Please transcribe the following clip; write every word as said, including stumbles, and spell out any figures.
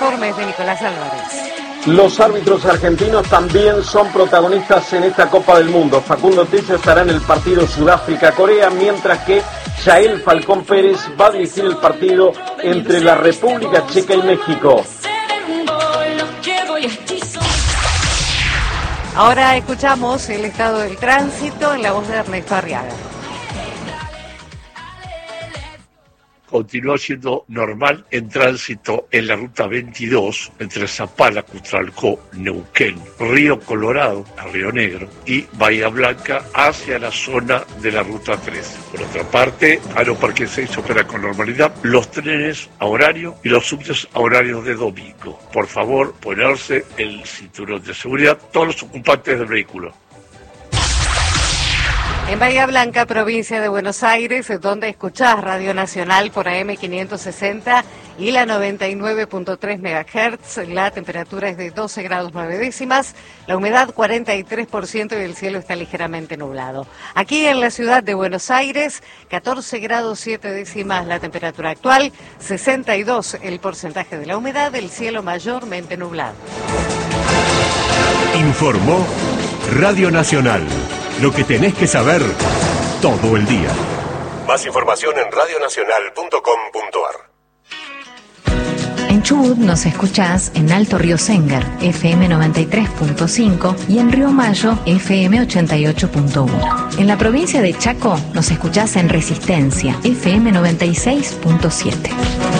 informes de Nicolás Álvarez. Los árbitros argentinos también son protagonistas en esta Copa del Mundo. Facundo Tello estará en el partido Sudáfrica-Corea, mientras que Yael Falcón Pérez va a dirigir el partido entre la República Checa y México. Ahora escuchamos el estado del tránsito en la voz de Ernesto Arriaga. Continúa siendo normal en tránsito en la ruta veintidós entre Zapala, Cutralcó, Neuquén, Río Colorado, a Río Negro y Bahía Blanca hacia la zona de la ruta trece. Por otra parte, Aeroparque seis opera con normalidad los trenes a horario y los subtes a horarios de domingo. Por favor, ponerse el cinturón de seguridad todos los ocupantes del vehículo. En Bahía Blanca, provincia de Buenos Aires, donde escuchás Radio Nacional por A M quinientos sesenta y la noventa y nueve punto tres megahertz, la temperatura es de doce grados nueve décimas, la humedad cuarenta y tres por ciento y el cielo está ligeramente nublado. Aquí en la ciudad de Buenos Aires, catorce grados siete décimas la temperatura actual, sesenta y dos el porcentaje de la humedad, el cielo mayormente nublado. Informó Radio Nacional. Lo que tenés que saber todo el día. Más información en radio nacional punto com punto a r. En Chubut nos escuchás en Alto Río Sengar, F M noventa y tres punto cinco y en Río Mayo, F M ochenta y ocho punto uno. En la provincia de Chaco nos escuchás en Resistencia, F M noventa y seis punto siete.